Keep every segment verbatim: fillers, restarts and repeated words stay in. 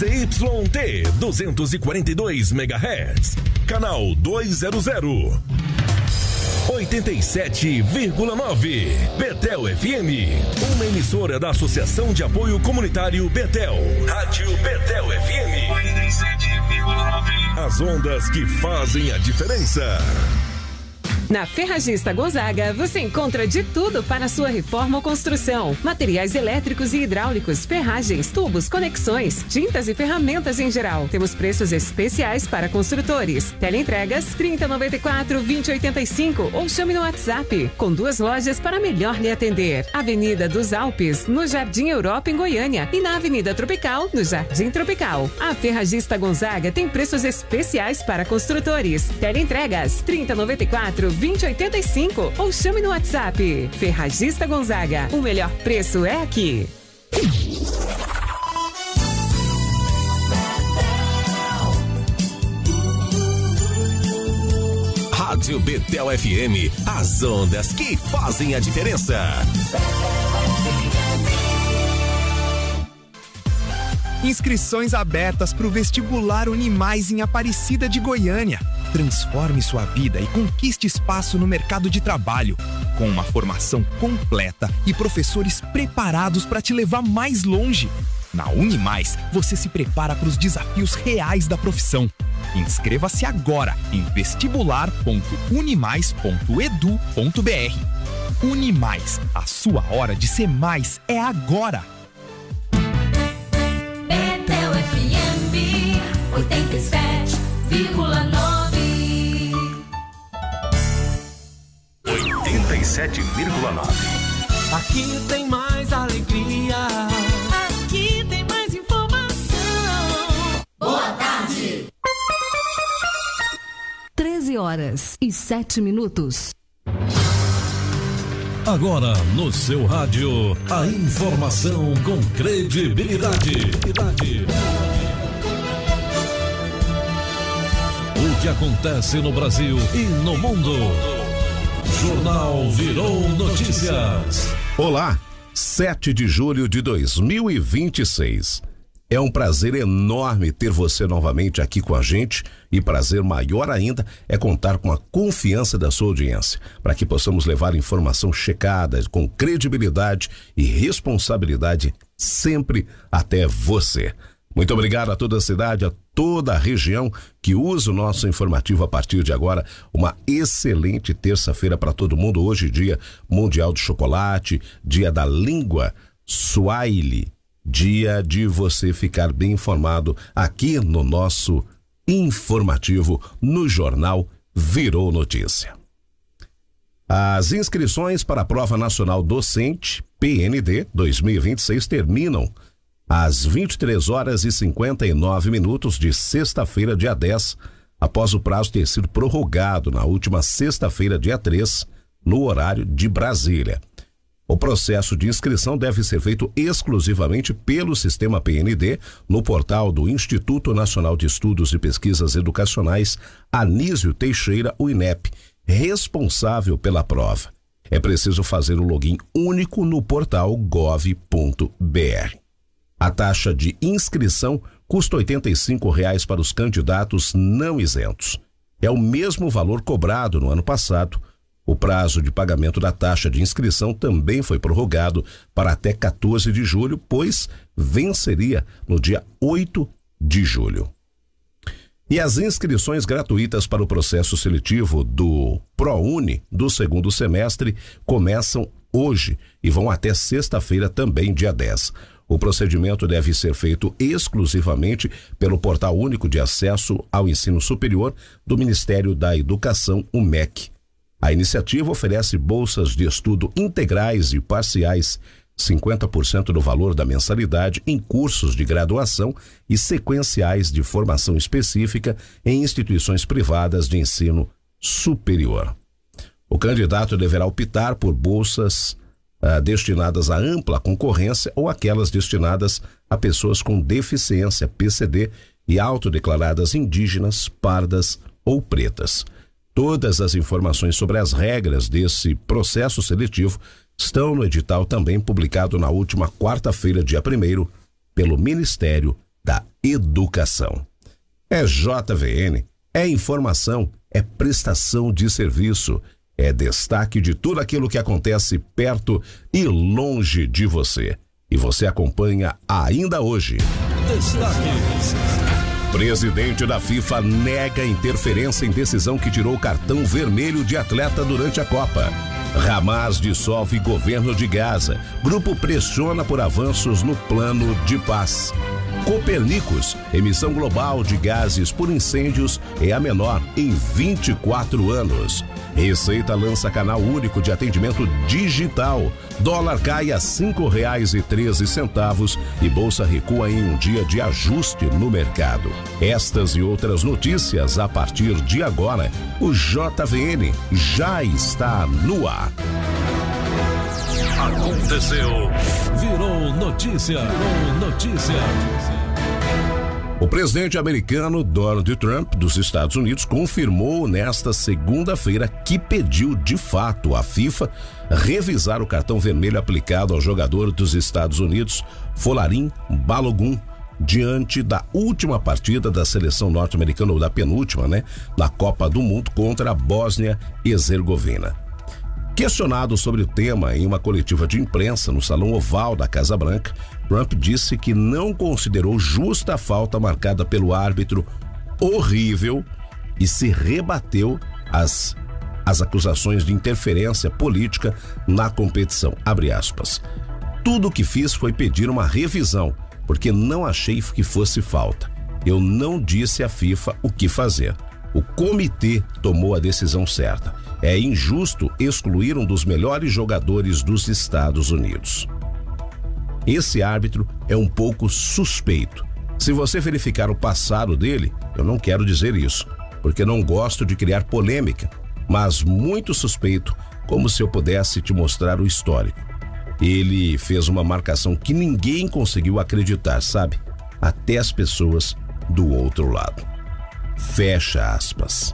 T Y T duzentos e quarenta e dois megahertz, canal duzentos. oitenta e sete vírgula nove Betel F M, uma emissora da Associação de Apoio Comunitário Betel. Rádio Betel F M oitenta e sete vírgula nove. As ondas que fazem a diferença. Na Ferragista Gonzaga, você encontra de tudo para a sua reforma ou construção. Materiais elétricos e hidráulicos, ferragens, tubos, conexões, tintas e ferramentas em geral. Temos preços especiais para construtores. Teleentregas trinta, noventa e quatro, vinte, oitenta e cinco ou chame no WhatsApp. Com duas lojas para melhor lhe atender. Avenida dos Alpes, no Jardim Europa, em Goiânia. E na Avenida Tropical, no Jardim Tropical. A Ferragista Gonzaga tem preços especiais para construtores. Teleentregas trinta, noventa e quatro, vinte, oitenta e cinco ou chame no WhatsApp. Ferragista Gonzaga, o melhor preço é aqui. Rádio Betel F M, as ondas que fazem a diferença. Inscrições abertas para o vestibular Unimais em Aparecida de Goiânia. Transforme sua vida e conquiste espaço no mercado de trabalho, com uma formação completa e professores preparados para te levar mais longe. Na Unimais, você se prepara para os desafios reais da profissão. Inscreva-se agora em vestibular ponto unimais ponto edu ponto br. Unimais, a sua hora de ser mais é agora. Betel F M oitenta e sete vírgula nove. oitenta e sete vírgula nove. Aqui tem mais alegria. Aqui tem mais informação. Boa tarde. treze horas e sete minutos. Agora no seu rádio, a informação com credibilidade. O que acontece no Brasil e no mundo. Jornal Virou Notícias. Olá, sete de julho de dois mil e vinte e seis. É um prazer enorme ter você novamente aqui com a gente e prazer maior ainda é contar com a confiança da sua audiência, para que possamos levar informação checada, com credibilidade e responsabilidade sempre até você. Muito obrigado a toda a cidade, a toda a região que usa o nosso informativo a partir de agora. Uma excelente terça-feira para todo mundo. Hoje, dia mundial do chocolate, dia da língua Swahili, dia de você ficar bem informado aqui no nosso informativo, no Jornal Virou Notícia. As inscrições para a Prova Nacional Docente, P N D dois mil e vinte e seis, terminam às vinte e três horas e cinquenta e nove minutos de sexta-feira, dia dez, após o prazo ter sido prorrogado na última sexta-feira, dia três, no horário de Brasília. O processo de inscrição deve ser feito exclusivamente pelo sistema P N D no portal do Instituto Nacional de Estudos e Pesquisas Educacionais Anísio Teixeira, o INEP, responsável pela prova. É preciso fazer o login único no portal gov ponto br. A taxa de inscrição custa oitenta e cinco reais para os candidatos não isentos. É o mesmo valor cobrado no ano passado. O prazo de pagamento da taxa de inscrição também foi prorrogado para até quatorze de julho, pois venceria no dia oito de julho. E as inscrições gratuitas para o processo seletivo do ProUni do segundo semestre começam hoje e vão até sexta-feira também, dia dez. O procedimento deve ser feito exclusivamente pelo Portal Único de Acesso ao Ensino Superior do Ministério da Educação, o M E C. A iniciativa oferece bolsas de estudo integrais e parciais, cinquenta por cento do valor da mensalidade em cursos de graduação e sequenciais de formação específica em instituições privadas de ensino superior. O candidato deverá optar por bolsas Uh, destinadas à ampla concorrência ou aquelas destinadas a pessoas com deficiência, P C D, e autodeclaradas indígenas, pardas ou pretas. Todas as informações sobre as regras desse processo seletivo estão no edital também publicado na última quarta-feira, dia primeiro, pelo Ministério da educação. É J V N, é informação, é prestação de serviço, é destaque de tudo aquilo que acontece perto e longe de você. E você acompanha ainda hoje. Destaques. Presidente da FIFA nega interferência em decisão que tirou cartão vermelho de atleta durante a Copa. Hamas dissolve governo de Gaza. Grupo pressiona por avanços no plano de paz. Copernicus, emissão global de gases por incêndios é a menor em vinte e quatro anos. Receita lança canal único de atendimento digital. Dólar cai a cinco reais e treze centavos e bolsa recua em um dia de ajuste no mercado. Estas e outras notícias a partir de agora. O J V N já está no ar. Aconteceu. Virou notícia. Virou notícia. O presidente americano Donald Trump dos Estados Unidos confirmou nesta segunda-feira que pediu de fato à FIFA revisar o cartão vermelho aplicado ao jogador dos Estados Unidos, Folarin Balogun, diante da última partida da seleção norte-americana, ou da penúltima, né, na Copa do Mundo contra a Bósnia e Herzegovina. Questionado sobre o tema em uma coletiva de imprensa no Salão Oval da Casa Branca, Trump disse que não considerou justa a falta marcada pelo árbitro horrível e se rebateu as, as acusações de interferência política na competição. Abre aspas. Tudo o que fiz foi pedir uma revisão, porque não achei que fosse falta. Eu não disse à FIFA o que fazer. O comitê tomou a decisão certa. É injusto excluir um dos melhores jogadores dos Estados Unidos. Esse árbitro é um pouco suspeito. Se você verificar o passado dele, eu não quero dizer isso, porque não gosto de criar polêmica, mas muito suspeito, como se eu pudesse te mostrar o histórico. Ele fez uma marcação que ninguém conseguiu acreditar, sabe? Até as pessoas do outro lado. Fecha aspas.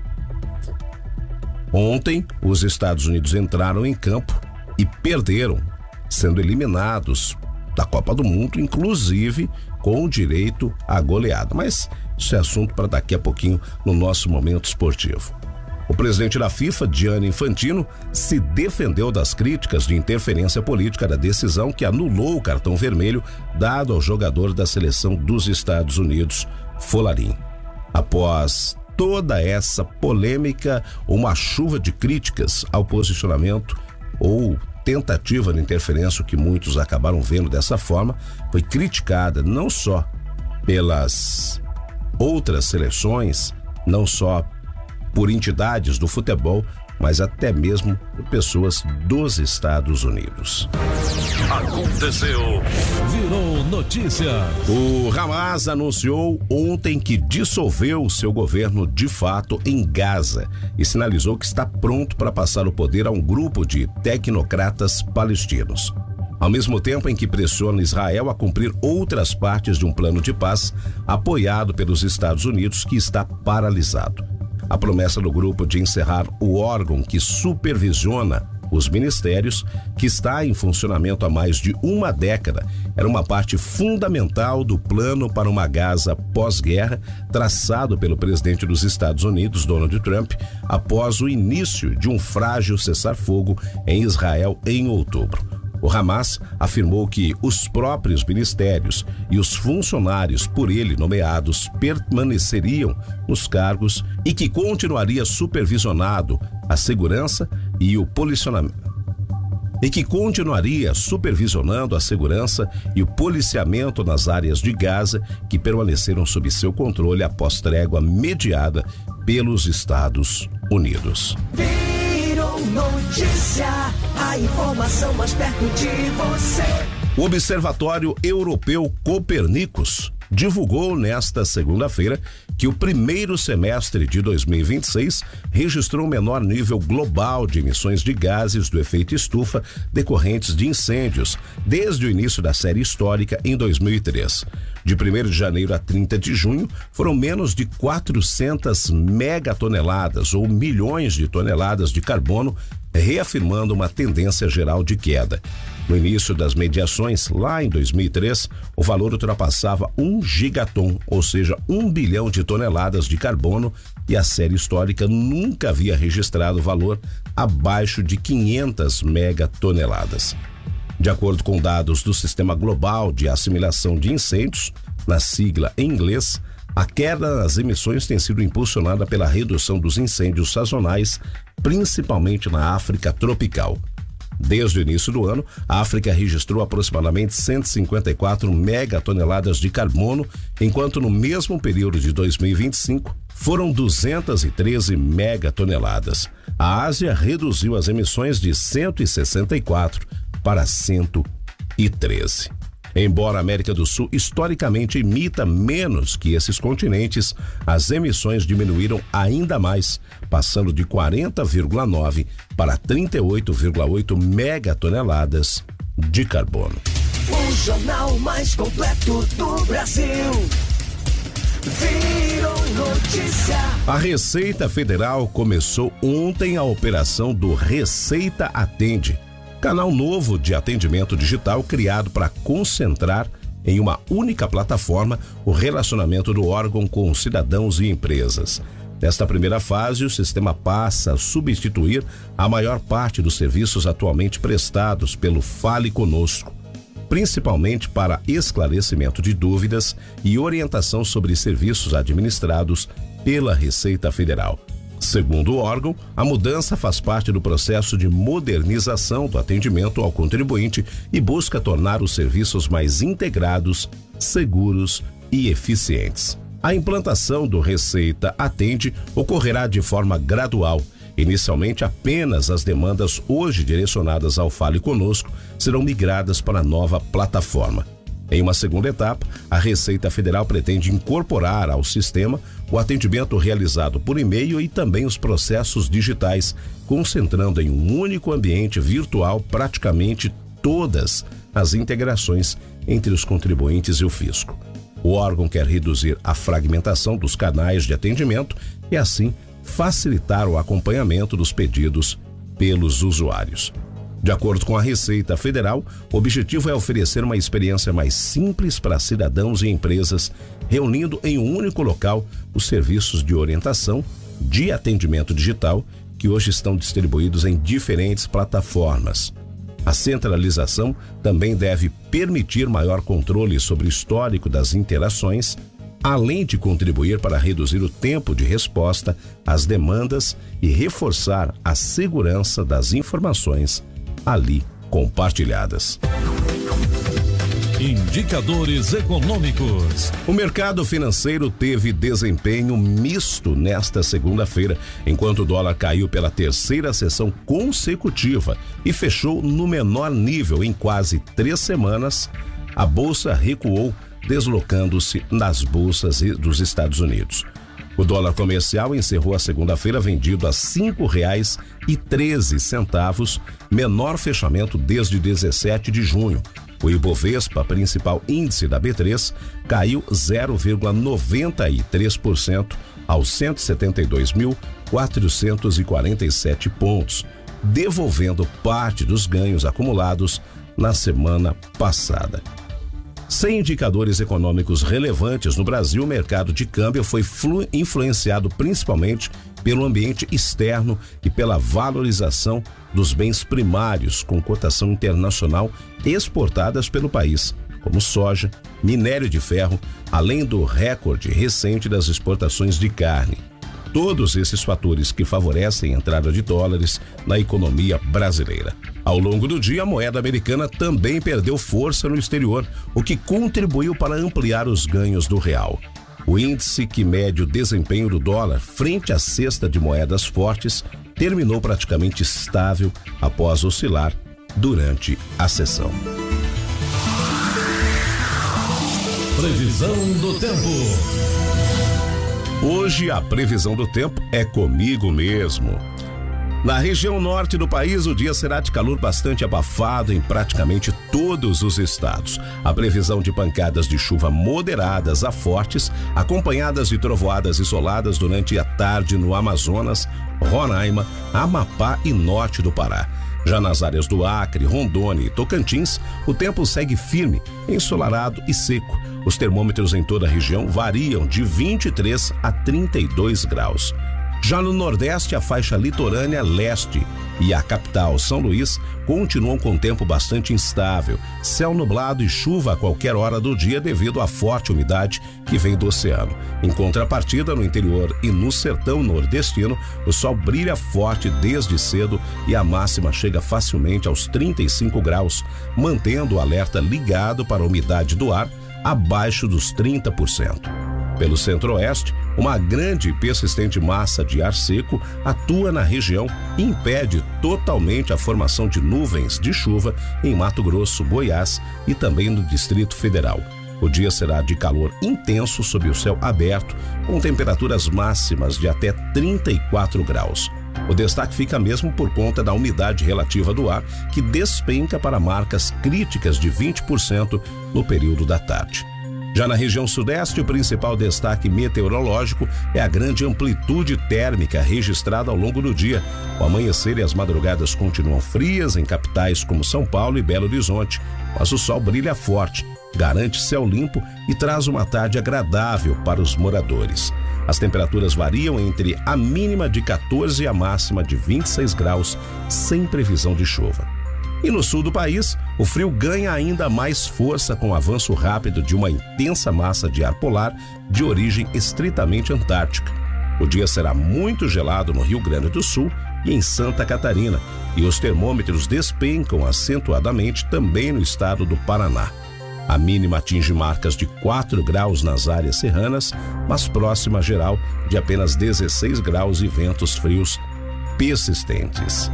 Ontem, os Estados Unidos entraram em campo e perderam, sendo eliminados da Copa do Mundo, inclusive com direito à goleada. Mas isso é assunto para daqui a pouquinho no nosso momento esportivo. O presidente da FIFA, Gianni Infantino, se defendeu das críticas de interferência política da decisão que anulou o cartão vermelho dado ao jogador da seleção dos Estados Unidos, Folarin. Após toda essa polêmica, uma chuva de críticas ao posicionamento ou tentativa de interferência, que muitos acabaram vendo dessa forma, foi criticada não só pelas outras seleções, não só por entidades do futebol, mas até mesmo por pessoas dos Estados Unidos. Aconteceu. Virou notícia. O Hamas anunciou ontem que dissolveu seu governo de fato em Gaza e sinalizou que está pronto para passar o poder a um grupo de tecnocratas palestinos. Ao mesmo tempo em que pressiona Israel a cumprir outras partes de um plano de paz apoiado pelos Estados Unidos, que está paralisado. A promessa do grupo de encerrar o órgão que supervisiona os ministérios, que está em funcionamento há mais de uma década, era uma parte fundamental do plano para uma Gaza pós-guerra traçado pelo presidente dos Estados Unidos, Donald Trump, após o início de um frágil cessar-fogo em Israel em outubro. O Hamas afirmou que os próprios ministérios e os funcionários por ele nomeados permaneceriam nos cargos e que continuaria supervisionado a segurança e o policiamento. E que continuaria supervisionando a segurança e o policiamento nas áreas de Gaza que permaneceram sob seu controle após trégua mediada pelos Estados Unidos. Notícia, a informação mais perto de você. O Observatório Europeu Copernicus divulgou nesta segunda-feira que o primeiro semestre de dois mil e vinte e seis registrou o menor nível global de emissões de gases do efeito estufa decorrentes de incêndios desde o início da série histórica em dois mil e três. De primeiro de janeiro a trinta de junho, foram menos de quatrocentas megatoneladas ou milhões de toneladas de carbono, reafirmando uma tendência geral de queda. No início das mediações, lá em dois mil e três, o valor ultrapassava um gigaton, ou seja, um bilhão de toneladas de carbono, e a série histórica nunca havia registrado valor abaixo de quinhentas megatoneladas. De acordo com dados do Sistema Global de Assimilação de Incêndios, na sigla em inglês, a queda nas emissões tem sido impulsionada pela redução dos incêndios sazonais, principalmente na África tropical. Desde o início do ano, a África registrou aproximadamente cento e cinquenta e quatro megatoneladas de carbono, enquanto no mesmo período de dois mil e vinte e cinco foram duzentas e treze megatoneladas. A Ásia reduziu as emissões de cento e sessenta e quatro para cento e treze. Embora a América do Sul historicamente emita menos que esses continentes, as emissões diminuíram ainda mais, passando de quarenta vírgula nove para trinta e oito vírgula oito megatoneladas de carbono. O jornal mais completo do Brasil. Virou notícia. A Receita Federal começou ontem a operação do Receita Atende, canal novo de atendimento digital criado para concentrar em uma única plataforma o relacionamento do órgão com cidadãos e empresas. Nesta primeira fase, o sistema passa a substituir a maior parte dos serviços atualmente prestados pelo Fale Conosco, principalmente para esclarecimento de dúvidas e orientação sobre serviços administrados pela Receita Federal. Segundo o órgão, a mudança faz parte do processo de modernização do atendimento ao contribuinte e busca tornar os serviços mais integrados, seguros e eficientes. A implantação do Receita Atende ocorrerá de forma gradual. Inicialmente, apenas as demandas hoje direcionadas ao Fale Conosco serão migradas para a nova plataforma. Em uma segunda etapa, a Receita Federal pretende incorporar ao sistema o atendimento realizado por e-mail e também os processos digitais, concentrando em um único ambiente virtual praticamente todas as integrações entre os contribuintes e o fisco. O órgão quer reduzir a fragmentação dos canais de atendimento e, assim, facilitar o acompanhamento dos pedidos pelos usuários. De acordo com a Receita Federal, o objetivo é oferecer uma experiência mais simples para cidadãos e empresas, reunindo em um único local os serviços de orientação, de atendimento digital, que hoje estão distribuídos em diferentes plataformas. A centralização também deve permitir maior controle sobre o histórico das interações, além de contribuir para reduzir o tempo de resposta às demandas e reforçar a segurança das informações ali compartilhadas. Indicadores econômicos. O mercado financeiro teve desempenho misto nesta segunda-feira, enquanto o dólar caiu pela terceira sessão consecutiva e fechou no menor nível em quase três semanas. A bolsa recuou, deslocando-se nas bolsas dos Estados Unidos. O dólar comercial encerrou a segunda-feira vendido a cinco reais e treze centavos, menor fechamento desde dezessete de junho. O Ibovespa, principal índice da B três, caiu zero vírgula noventa e três por cento aos cento e setenta e dois mil, quatrocentos e quarenta e sete pontos, devolvendo parte dos ganhos acumulados na semana passada. Sem indicadores econômicos relevantes no Brasil, o mercado de câmbio foi flu- influenciado principalmente pelo ambiente externo e pela valorização dos bens primários com cotação internacional exportadas pelo país, como soja, minério de ferro, além do recorde recente das exportações de carne. Todos esses fatores que favorecem a entrada de dólares na economia brasileira. Ao longo do dia, a moeda americana também perdeu força no exterior, o que contribuiu para ampliar os ganhos do real. O índice que mede o desempenho do dólar frente à cesta de moedas fortes terminou praticamente estável após oscilar durante a sessão. Previsão do tempo. Hoje a previsão do tempo é comigo mesmo. Na região norte do país, o dia será de calor bastante abafado em praticamente todos os estados. A previsão de pancadas de chuva moderadas a fortes, acompanhadas de trovoadas isoladas durante a tarde no Amazonas, Roraima, Amapá e norte do Pará. Já nas áreas do Acre, Rondônia e Tocantins, o tempo segue firme, ensolarado e seco. Os termômetros em toda a região variam de vinte e três a trinta e dois graus. Já no Nordeste, a faixa litorânea leste e a capital, São Luís, continuam com tempo bastante instável, céu nublado e chuva a qualquer hora do dia devido à forte umidade que vem do oceano. Em contrapartida, no interior e no sertão nordestino, o sol brilha forte desde cedo e a máxima chega facilmente aos trinta e cinco graus, mantendo o alerta ligado para a umidade do ar abaixo dos trinta por cento. Pelo centro-oeste, uma grande e persistente massa de ar seco atua na região e impede totalmente a formação de nuvens de chuva em Mato Grosso, Goiás e também no Distrito Federal. O dia será de calor intenso sob o céu aberto, com temperaturas máximas de até trinta e quatro graus. O destaque fica mesmo por conta da umidade relativa do ar, que despenca para marcas críticas de vinte por cento no período da tarde. Já na região sudeste, o principal destaque meteorológico é a grande amplitude térmica registrada ao longo do dia. O amanhecer e as madrugadas continuam frias em capitais como São Paulo e Belo Horizonte, mas o sol brilha forte, garante céu limpo e traz uma tarde agradável para os moradores. As temperaturas variam entre a mínima de quatorze e a máxima de vinte e seis graus, sem previsão de chuva. E no sul do país, o frio ganha ainda mais força com o avanço rápido de uma intensa massa de ar polar de origem estritamente antártica. O dia será muito gelado no Rio Grande do Sul e em Santa Catarina, e os termômetros despencam acentuadamente também no estado do Paraná. A mínima atinge marcas de quatro graus nas áreas serranas, mas próxima geral de apenas dezesseis graus e ventos frios persistentes.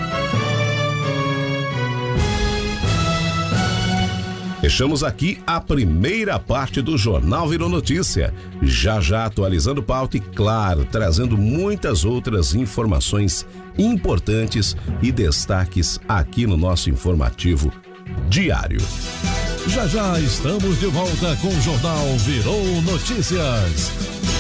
Fechamos aqui a primeira parte do Jornal Virou Notícia. Já já atualizando pauta e, claro, trazendo muitas outras informações importantes e destaques aqui no nosso informativo diário. Já já estamos de volta com o Jornal Virou Notícias.